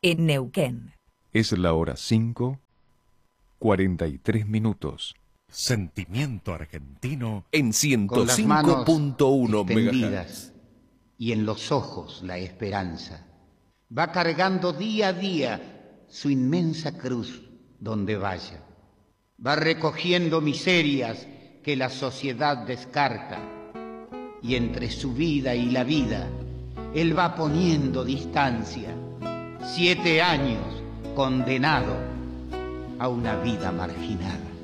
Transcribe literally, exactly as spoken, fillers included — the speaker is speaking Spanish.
en Neuquén. Es la hora cinco, cuarenta y tres minutos. Sentimiento argentino en Con las ciento cinco manos punto uno megahertz. extendidas y en los ojos la esperanza, va cargando día a día su inmensa cruz donde vaya. Va recogiendo miserias que la sociedad descarta, y entre su vida y la vida él va poniendo distancia. Siete años condenado a una vida marginada.